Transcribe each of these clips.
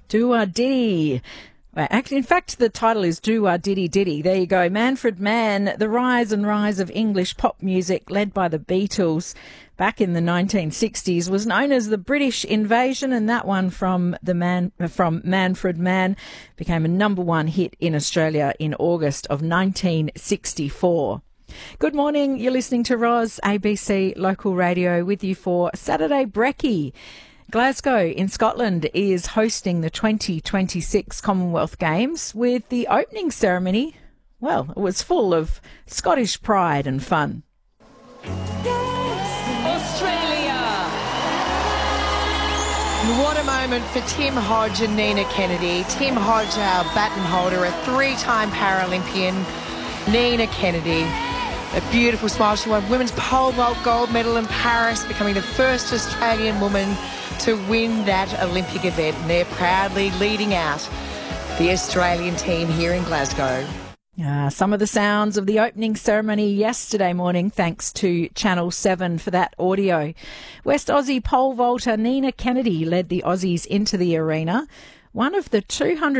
Do-a-diddy. Well, in fact, the title is Do-a-diddy-diddy. There you go. Manfred Mann, the rise and rise of English pop music led by the Beatles back in the 1960s was known as the British Invasion, and that one from Manfred Mann became a number one hit in Australia in August of 1964. Good morning. You're listening to Roz, ABC Local Radio, with you for Saturday Brekkie. Glasgow in Scotland is hosting the 2026 Commonwealth Games with the opening ceremony. Well, it was full of Scottish pride and fun. Australia! What a moment for Tim Hodge and Nina Kennedy. Tim Hodge, our baton holder, a three-time Paralympian. Nina Kennedy, a beautiful smile. She won women's pole vault gold medal in Paris, becoming the first Australian woman to win that Olympic event. And they're proudly leading out the Australian team here in Glasgow. Some of the sounds of the opening ceremony yesterday morning, thanks to Channel 7 for that audio. West Aussie pole vaulter Nina Kennedy led the Aussies into the arena. One of the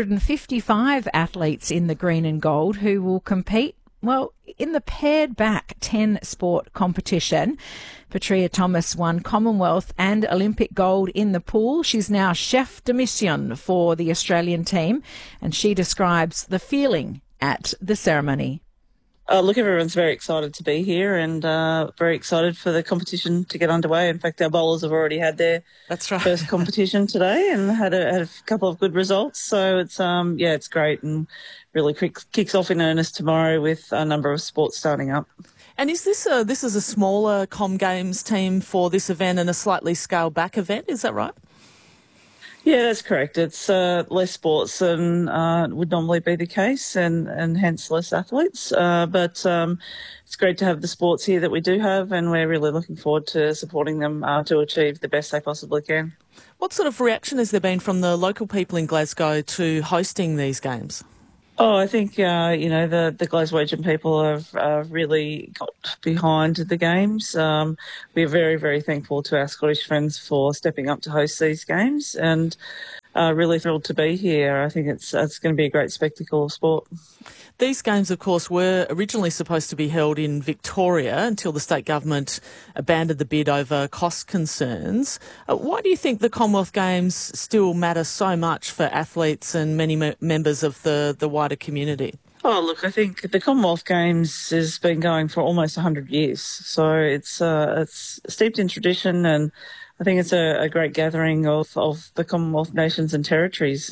255 athletes in the green and gold who will compete, well, in the paired back 10 sport competition. Petria Thomas won Commonwealth and Olympic gold in the pool. She's now chef de mission for the Australian team, and she describes the feeling at the ceremony. Look, everyone's very excited to be here and very excited for the competition to get underway. In fact, our bowlers have already had their first competition today and had a couple of good results. So it's great and really kicks off in earnest tomorrow with a number of sports starting up. And is this is a smaller Com Games team for this event and a slightly scaled back event? Is that right? Yeah, that's correct. It's less sports than would normally be the case and hence less athletes. But it's great to have the sports here that we do have, and we're really looking forward to supporting them to achieve the best they possibly can. What sort of reaction has there been from the local people in Glasgow to hosting these games? Oh, I think, the Glaswegian people have really got behind the games. We're very, very thankful to our Scottish friends for stepping up to host these games and really thrilled to be here. I think it's going to be a great spectacle of sport. These games, of course, were originally supposed to be held in Victoria until the state government abandoned the bid over cost concerns. Why do you think the Commonwealth Games still matter so much for athletes and many members of the wider community? Oh, look, I think the Commonwealth Games has been going for almost 100 years. So it's steeped in tradition, and I think it's a great gathering of the Commonwealth nations and territories.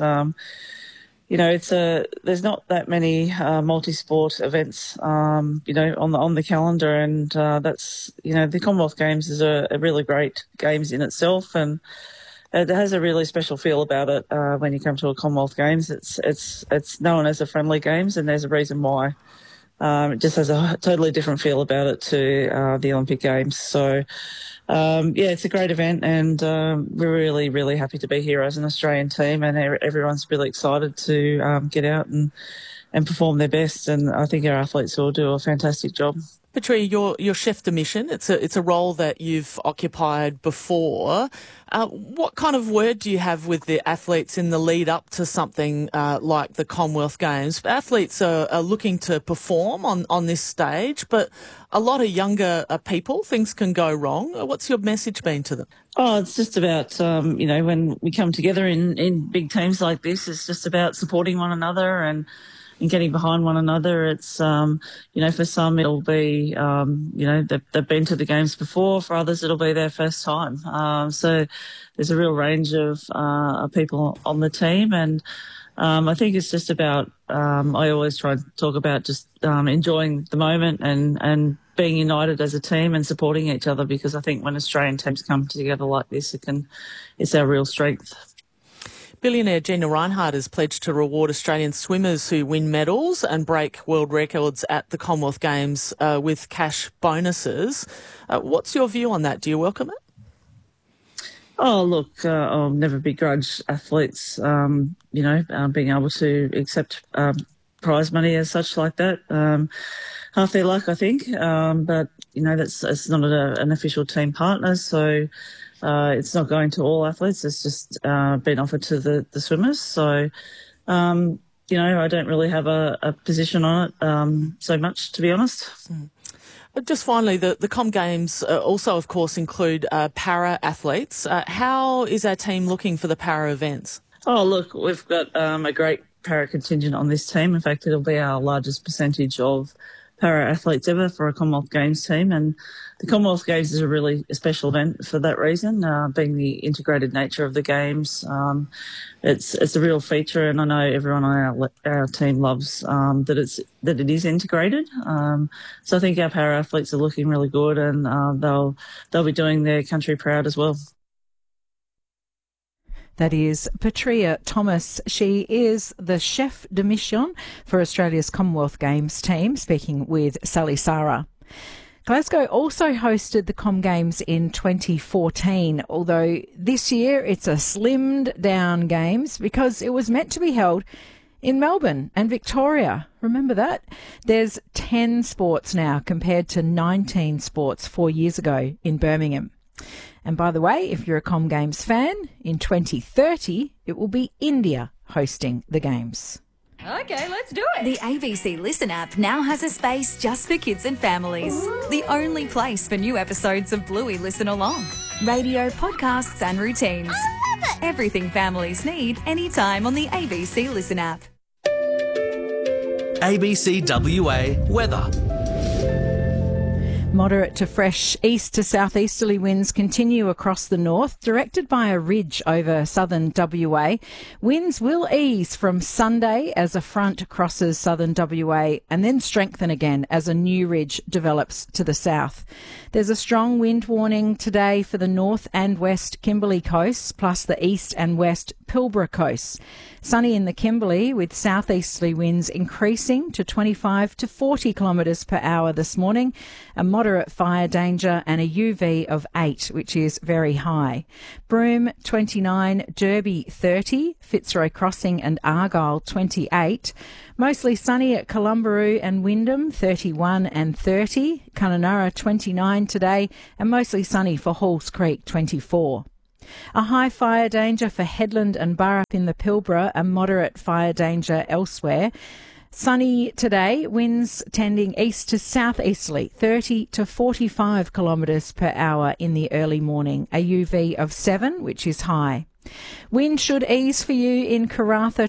There's not that many multi-sport events, on the calendar, and the Commonwealth Games is a really great games in itself, and it has a really special feel about it when you come to a Commonwealth Games. It's known as a friendly games, and there's a reason why. It just has a totally different feel about it to the Olympic Games. So, it's a great event, and we're really, really happy to be here as an Australian team, and everyone's really excited to get out and perform their best, and I think our athletes will do a fantastic job. Petria, you're chef de mission. It's a role that you've occupied before. What kind of word do you have with the athletes in the lead up to something like the Commonwealth Games? Athletes are looking to perform on this stage, but a lot of younger people, things can go wrong. What's your message been to them? Oh, it's just about, when we come together in big teams like this, it's just about supporting one another and getting behind one another. It's, for some it'll be, they've been to the games before. For others, it'll be their first time. So there's a real range of people on the team. And I think it's just about, I always try to talk about just enjoying the moment and being united as a team and supporting each other, because I think when Australian teams come together like this, it's our real strength. Billionaire Gina Rinehart has pledged to reward Australian swimmers who win medals and break world records at the Commonwealth Games with cash bonuses. What's your view on that? Do you welcome it? Oh, look, I'll never begrudge athletes, being able to accept prize money as such like that. Half their luck, I think. But, it's not an official team partner, so it's not going to all athletes. It's just been offered to the swimmers. So, I don't really have a position on it so much, to be honest. Just finally, the Com Games also, of course, include para athletes. How is our team looking for the para events? Oh, look, we've got a great para contingent on this team. In fact, it'll be our largest percentage of para athletes ever for a Commonwealth Games team. And the Commonwealth Games is a really special event for that reason, being the integrated nature of the Games. It's a real feature, and I know everyone on our team loves that it is integrated. So I think our para athletes are looking really good, and they'll be doing their country proud as well. That is Petria Thomas. She is the chef de mission for Australia's Commonwealth Games team, speaking with Sally Sara. Glasgow also hosted the Com Games in 2014, although this year it's a slimmed down Games because it was meant to be held in Melbourne and Victoria. Remember that? There's 10 sports now compared to 19 sports 4 years ago in Birmingham. And by the way, if you're a Com Games fan, in 2030, it will be India hosting the Games. Okay, let's do it. The ABC Listen app now has a space just for kids and families. Ooh. The only place for new episodes of Bluey Listen Along. Radio, podcasts and routines. I love it. Everything families need anytime on the ABC Listen app. ABC WA weather. Moderate to fresh east to southeasterly winds continue across the north, directed by a ridge over southern WA. Winds will ease from Sunday as a front crosses southern WA and then strengthen again as a new ridge develops to the south. There's a strong wind warning today for the north and west Kimberley coasts, plus the east and west Pilbara coasts. Sunny in the Kimberley with southeasterly winds increasing to 25 to 40 kilometres per hour this morning. A moderate fire danger and a UV of 8, which is very high. Broome 29, Derby 30, Fitzroy Crossing and Argyle 28. Mostly sunny at Columbaroo and Wyndham 31 and 30. Kununurra 29 today and mostly sunny for Halls Creek 24. A high fire danger for Headland and Burrup in the Pilbara, a moderate fire danger elsewhere. Sunny today, winds tending east to southeasterly, 30 to 45 kilometres per hour in the early morning. A UV of 7, which is high. Wind should ease for you in Karratha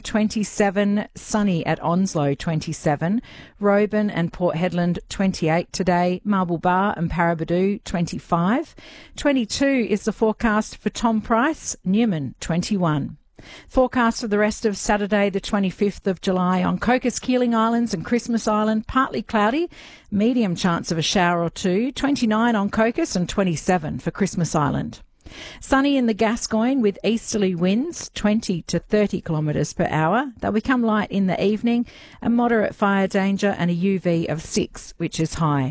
27, sunny at Onslow 27, Roban and Port Hedland 28 today, Marble Bar and Paraburdoo 25, 22 is the forecast for Tom Price, Newman 21. Forecast for the rest of Saturday the 25th of July on Cocos Keeling Islands and Christmas Island, partly cloudy, medium chance of a shower or two, 29 on Cocos and 27 for Christmas Island. Sunny in the Gascoyne with easterly winds, 20 to 30 kilometres per hour. They'll become light in the evening, a moderate fire danger and a UV of 6, which is high.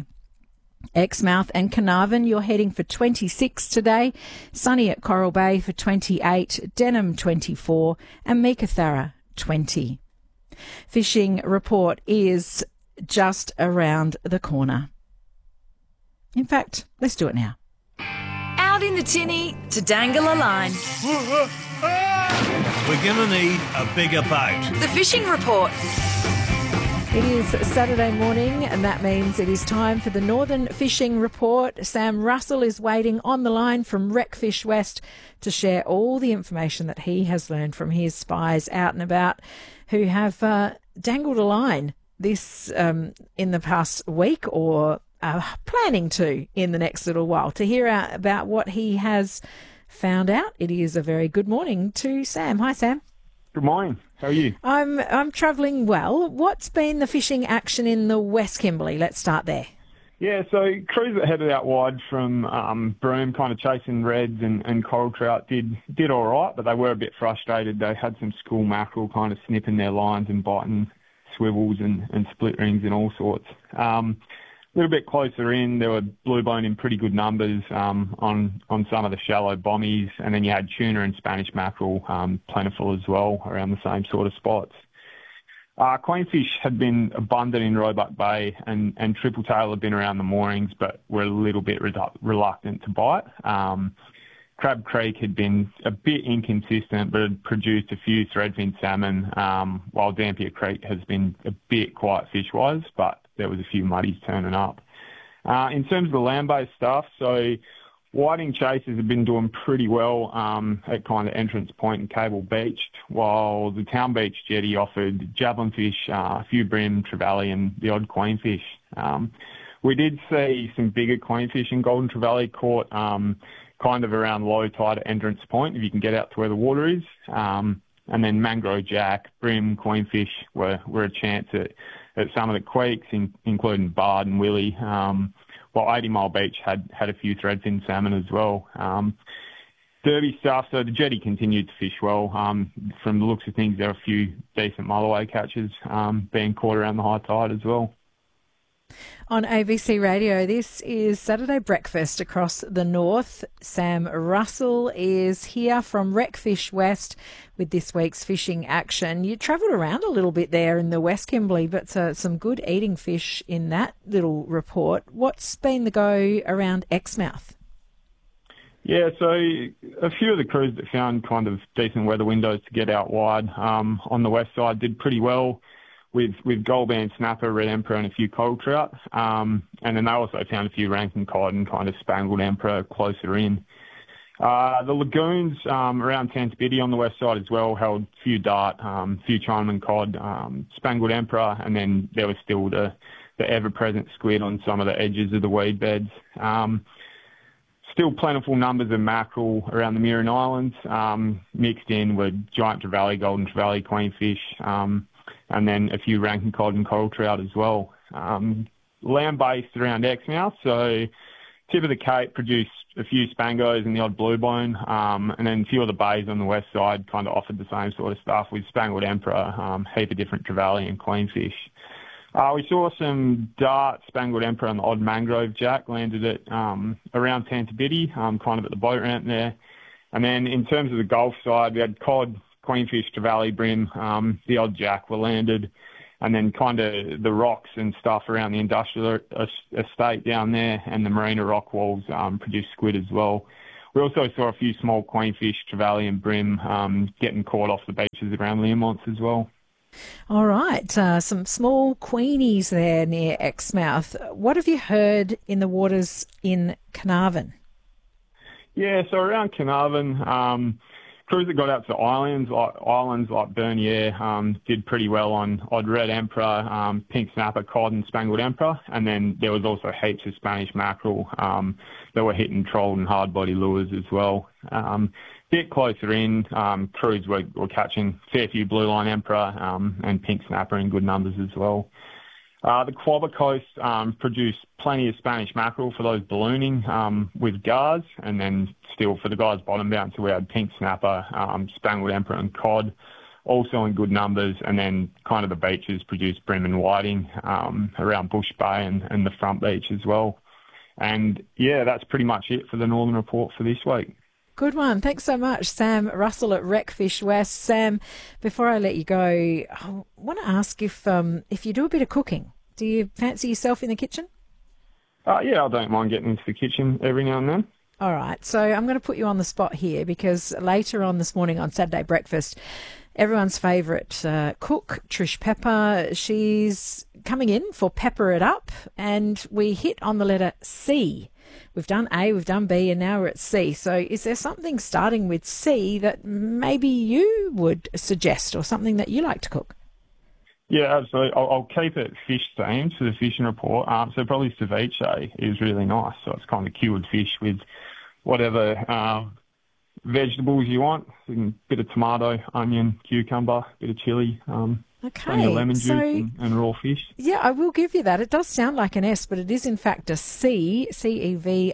Exmouth and Carnarvon, you're heading for 26 today. Sunny at Coral Bay for 28, Denham 24 and Meekatharra 20. Fishing report is just around the corner. In fact, let's do it now. Out in the tinny to dangle a line. We're going to need a bigger boat. The fishing report. It is Saturday morning and that means it is time for the Northern Fishing Report. Sam Russell is waiting on the line from Wreckfish West to share all the information that he has learned from his spies out and about who have dangled a line this in the past week or planning to in the next little while. To hear about what he has found out, it is a very good morning to Sam. Hi, Sam. Good morning. How are you? I'm travelling well. What's been the fishing action in the West Kimberley? Let's start there. Yeah, so crews that headed out wide from Broome, kind of chasing reds and coral trout, did all right, but they were a bit frustrated. They had some school mackerel kind of snipping their lines and biting swivels and split rings and all sorts. A little bit closer in, there were bluebone in pretty good numbers on some of the shallow bommies, and then you had tuna and Spanish mackerel plentiful as well around the same sort of spots. Queenfish had been abundant in Roebuck Bay, and triple tail had been around the moorings, but were a little bit reluctant to bite. Crab Creek had been a bit inconsistent, but had produced a few threadfin salmon, while Dampier Creek has been a bit quiet fish-wise, but there was a few muddies turning up. In terms of the land-based stuff, so whiting chasers have been doing pretty well at kind of Entrance Point and Cable Beach, while the Town Beach jetty offered javelin fish, a few bream, trevally, and the odd queenfish. We did see some bigger queenfish in Golden Trevally caught kind of around low tide at Entrance Point, if you can get out to where the water is. And then mangrove jack, bream, queenfish were a chance at some of the creeks, including Bard and Willie. While 80 Mile Beach had a few threadfin salmon as well. Derby stuff, so the jetty continued to fish well. From the looks of things, there are a few decent mulloway catches being caught around the high tide as well. On ABC Radio, this is Saturday Breakfast across the north. Sam Russell is here from Wreckfish West with this week's fishing action. You travelled around a little bit there in the West Kimberley, but some good eating fish in that little report. What's been the go around Exmouth? Yeah, so a few of the crews that found kind of decent weather windows to get out wide on the west side did pretty well with gold band snapper, red emperor, and a few coral trout. And then they also found a few Rankin cod and kind of spangled emperor closer in. The lagoons around Tantabiddy on the west side as well held a few dart, few Chinaman cod, spangled emperor, and then there was still the ever-present squid on some of the edges of the weed beds. Still plentiful numbers of mackerel around the Mirren Islands. Mixed in with giant trevally, golden trevally, queenfish, and then a few Rankin cod and coral trout as well. Land-based around Exmouth, so tip of the Cape produced a few spangos and the odd blue bone, and then a few of the bays on the west side kind of offered the same sort of stuff with spangled emperor, heap of different trevally and queenfish. We saw some dart, spangled emperor, and the odd mangrove jack landed at around Tantabiddy, kind of at the boat ramp there. And then in terms of the Gulf side, we had cod, queenfish, trevally, bream, the odd jack were landed, and then kind of the rocks and stuff around the industrial estate down there and the marina rock walls produced squid as well. We also saw a few small queenfish, trevally and bream getting caught off the beaches around Learmonts as well. All right, some small queenies there near Exmouth. What have you heard in the waters in Carnarvon? Yeah, so around Carnarvon, crews that got out to islands like Bernier did pretty well on odd red emperor, pink snapper, cod and spangled emperor, and then there was also heaps of Spanish mackerel that were hitting trolled and hard body lures as well. Bit closer in, crews were catching a fair few blue line emperor and pink snapper in good numbers as well. The Quobba Coast produced plenty of Spanish mackerel for those ballooning with gars, and then still for the guys bottom bouncer we had pink snapper, spangled emperor and cod, also in good numbers, and then kind of the beaches produced bream and whiting around Bush Bay and the front beach as well. And yeah, that's pretty much it for the Northern Report for this week. Good one. Thanks so much, Sam Russell at Wreckfish West. Sam, before I let you go, I want to ask if you do a bit of cooking, do you fancy yourself in the kitchen? Yeah, I don't mind getting into the kitchen every now and then. All right, so I'm going to put you on the spot here because later on this morning on Saturday Breakfast, everyone's favourite cook, Trish Pepper, she's coming in for Pepper It Up, and we hit on the letter C. We've done A, we've done B, and now we're at C. So is there something starting with C that maybe you would suggest or something that you like to cook? Yeah, absolutely. I'll keep it fish themed for the fishing report. So probably ceviche is really nice. So it's kind of cured fish with whatever vegetables you want. A bit of tomato, onion, cucumber, bit of chilli. Okay. Lemon juice and raw fish. Yeah, I will give you that. It does sound like an S, but it is in fact a C, Ceviche,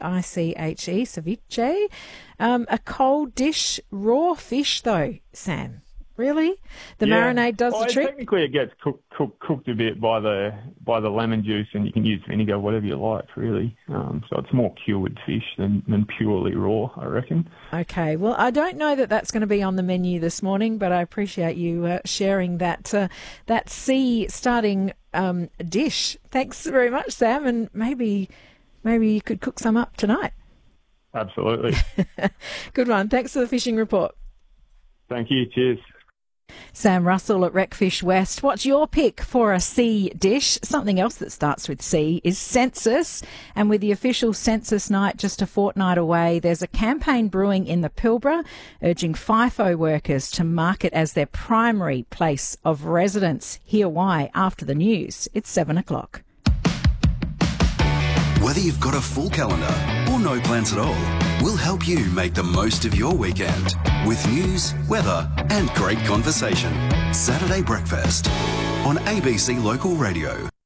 ceviche. A cold dish, raw fish though, Sam. Really? The marinade does the trick? Technically, it gets cooked a bit by the lemon juice, and you can use vinegar, whatever you like, really. So it's more cured fish than purely raw, I reckon. Okay. Well, I don't know that that's going to be on the menu this morning, but I appreciate you sharing that sea-starting dish. Thanks very much, Sam, and maybe you could cook some up tonight. Absolutely. Good one. Thanks for the fishing report. Thank you. Cheers. Sam Russell at Wreckfish West. What's your pick for a sea dish? Something else that starts with C is census. And with the official census night just a fortnight away, there's a campaign brewing in the Pilbara urging FIFO workers to mark it as their primary place of residence. Hear why after the news. It's 7 o'clock. Whether you've got a full calendar or no plans at all, we'll help you make the most of your weekend with news, weather and great conversation. Saturday Breakfast on ABC Local Radio.